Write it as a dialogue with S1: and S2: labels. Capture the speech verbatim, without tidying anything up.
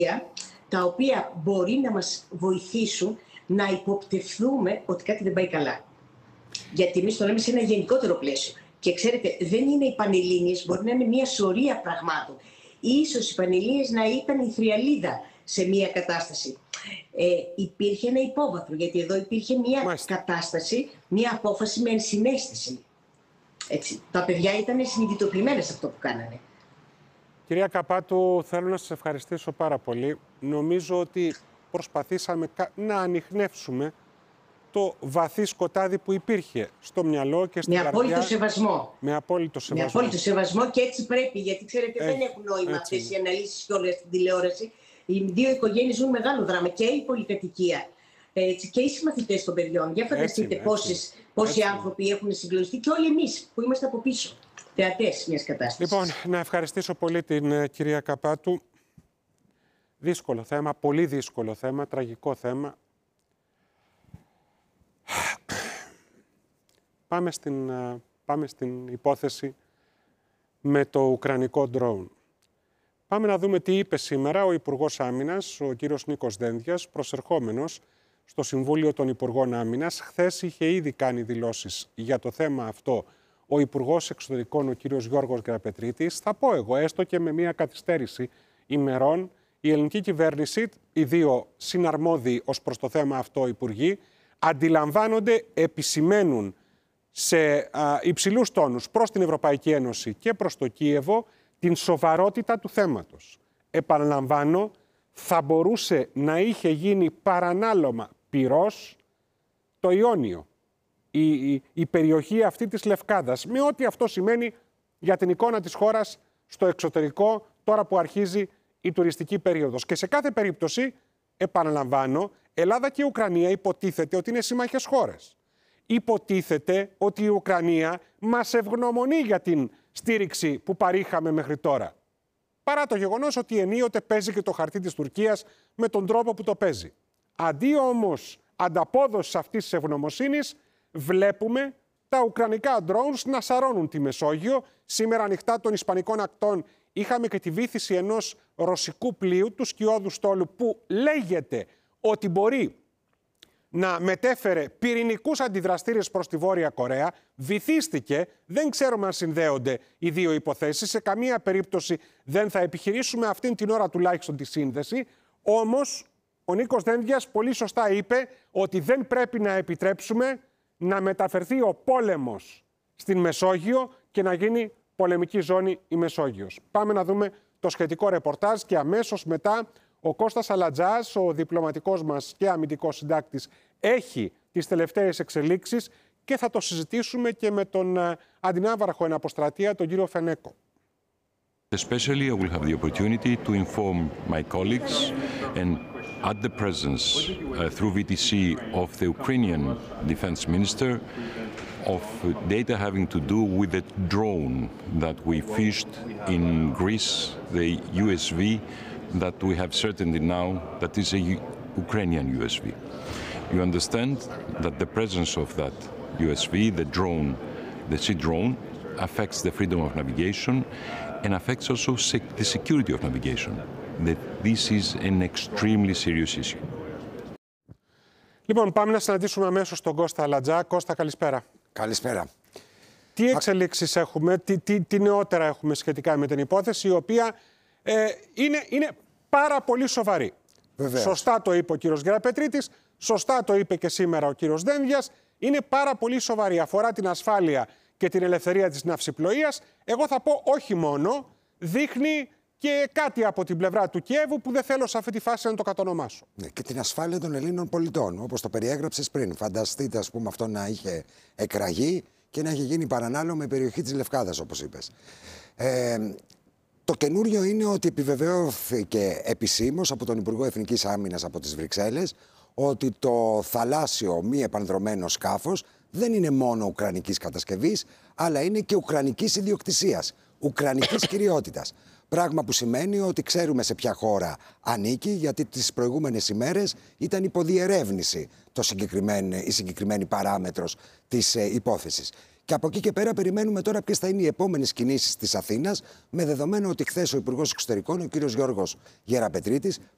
S1: τα οποία μπορεί να μας βοηθήσουν να υποπτευθούμε ότι κάτι δεν πάει καλά. Γιατί εμείς το λέμε σε ένα γενικότερο πλαίσιο. Και ξέρετε, δεν είναι οι Πανελλήνιες, μπορεί να είναι μια σωρία πραγμάτων. Ίσως οι Πανελλήνιες να ήταν η θριαλίδα σε μια κατάσταση. Ε, υπήρχε ένα υπόβαθρο, γιατί εδώ υπήρχε μια Μάλιστα. κατάσταση, μια απόφαση με ενσυναίσθηση. Έτσι. Τα παιδιά ήταν συνειδητοποιημένα σε αυτό που κάνανε.
S2: Κυρία Καπάτου, θέλω να σας ευχαριστήσω πάρα πολύ. Νομίζω ότι προσπαθήσαμε να ανιχνεύσουμε το βαθύ σκοτάδι που υπήρχε στο μυαλό και στην
S1: με
S2: καρδιά.
S1: Απόλυτο σεβασμό.
S2: Με απόλυτο σεβασμό.
S1: Με απόλυτο σεβασμό και έτσι πρέπει, γιατί ξέρετε Έχει, δεν έχουν νόημα αυτές οι αναλύσεις και όλα στην τηλεόραση. Οι δύο οικογένειες ζουν μεγάλο δράμα και η πολυκατοικία έτσι, και οι συμμαθητές των παιδιών. Για φανταστείτε πόσοι, πόσοι άνθρωποι έχουν συγκλονιστεί και όλοι εμείς που είμαστε από πίσω. Θεατές μιας κατάστασης.
S2: Λοιπόν, να ευχαριστήσω πολύ την uh, κυρία Καπάτου. Δύσκολο θέμα, πολύ δύσκολο θέμα, τραγικό θέμα. Πάμε στην, uh, πάμε στην υπόθεση με το ουκρανικό ντρόουν. Πάμε να δούμε τι είπε σήμερα ο Υπουργός Άμυνας, ο κύριος Νίκος Δένδιας, προσερχόμενος στο Συμβούλιο των Υπουργών Άμυνας. Χθες είχε ήδη κάνει δηλώσεις για το θέμα αυτό ο Υπουργός Εξωτερικών, ο κύριος Γιώργος Γεραπετρίτης. Θα πω εγώ, έστω και με μια καθυστέρηση ημερών, η ελληνική κυβέρνηση, οι δύο συναρμόδιοι ως προς το θέμα αυτό υπουργοί, αντιλαμβάνονται, επισημαίνουν σε α, υψηλούς τόνους προς την Ευρωπαϊκή Ένωση και προς το Κίεβο την σοβαρότητα του θέματος. Επαναλαμβάνω, θα μπορούσε να είχε γίνει παρανάλωμα πυρός το Ιόνιο, η, η, η περιοχή αυτή της Λευκάδας, με ό,τι αυτό σημαίνει για την εικόνα της χώρας στο εξωτερικό, τώρα που αρχίζει η τουριστική περίοδος. Και σε κάθε περίπτωση, επαναλαμβάνω, Ελλάδα και η Ουκρανία υποτίθεται ότι είναι σύμμαχες χώρες. Υποτίθεται ότι η Ουκρανία μας ευγνωμονεί για την στήριξη που παρήχαμε μέχρι τώρα. Παρά το γεγονός ότι ενίοτε παίζει και το χαρτί της Τουρκίας με τον τρόπο που το παίζει. Αντί όμως ανταπόδοσης αυτής της ευγνωμοσύνης, βλέπουμε τα ουκρανικά drones να σαρώνουν τη Μεσόγειο. Σήμερα ανοιχτά των Ισπανικών ακτών είχαμε και τη βύθιση ενός ρωσικού πλοίου, του σκιώδου στόλου, που λέγεται ότι μπορεί να μετέφερε πυρηνικούς αντιδραστήρες προς τη Βόρεια Κορέα. Βυθίστηκε, δεν ξέρουμε αν συνδέονται οι δύο υποθέσεις. Σε καμία περίπτωση δεν θα επιχειρήσουμε αυτήν την ώρα τουλάχιστον τη σύνδεση. Όμως, ο Νίκος Δένδιας πολύ σωστά είπε ότι δεν πρέπει να επιτρέψουμε να μεταφερθεί ο πόλεμος στην Μεσόγειο και να γίνει πολεμική ζώνη η Μεσόγειος. Πάμε να δούμε το σχετικό ρεπορτάζ και αμέσως μετά ο Κώστας Αλατζάς, ο διπλωματικός μας και αμυντικός συντάκτης, έχει τις τελευταίες εξελίξεις και θα το συζητήσουμε και με τον αντινάβαρχο εν αποστρατεία, τον κύριο Φενέκο.
S3: Especially, I will have the opportunity to inform my colleagues and at the presence uh, through V T C of the Ukrainian defense minister of data having to do with the drone that we fished in Greece, the U S V that we have certainty now that is a U Ukrainian U S V. You understand that the presence of that U S V, the drone, the sea drone, affects the freedom of navigation and affects also sec the security of navigation. That this is an extremely serious issue.
S2: Λοιπόν, πάμε να συναντήσουμε αμέσως τον Κώστα Αλατζά. Κώστα, καλησπέρα.
S4: Καλησπέρα.
S2: Τι εξελίξεις έχουμε, τι, τι, τι νεότερα έχουμε σχετικά με την υπόθεση, η οποία ε, είναι, είναι πάρα πολύ σοβαρή.
S4: Βεβαίως.
S2: Σωστά το είπε ο κύριος Γεραπετρίτης, σωστά το είπε και σήμερα ο κύριος Δένδιας. Είναι πάρα πολύ σοβαρή. Αφορά την ασφάλεια και την ελευθερία της ναυσιπλοείας. Εγώ θα πω όχι μόνο, δείχνει και κάτι από την πλευρά του Κιέβου που δεν θέλω σε αυτή τη φάση να το κατονομάσω.
S4: Ναι, και την ασφάλεια των Ελλήνων πολιτών, όπως το περιέγραψες πριν. Φανταστείτε, ας πούμε, αυτό να είχε εκραγεί και να είχε γίνει παρανάλωμα με περιοχή της Λευκάδας, όπως είπες. Ε, το καινούριο είναι ότι επιβεβαιώθηκε επισήμως από τον Υπουργό Εθνικής Άμυνας από τις Βρυξέλλες ότι το θαλάσσιο μη επανδρωμένο σκάφος δεν είναι μόνο ουκρανικής κατασκευής, αλλά είναι και ουκρανικής ιδιοκτησίας, ουκρανικής κυριότητας. Πράγμα που σημαίνει ότι ξέρουμε σε ποια χώρα ανήκει, γιατί τις προηγούμενες ημέρες ήταν υποδιερεύνηση το συγκεκριμένη, η συγκεκριμένη παράμετρος της ε, υπόθεσης. Και από εκεί και πέρα περιμένουμε τώρα ποιες θα είναι οι επόμενες κινήσεις της Αθήνας, με δεδομένο ότι χθες ο Υπουργός Εξωτερικών, ο κ. Γιώργος Γεραπετρίτης,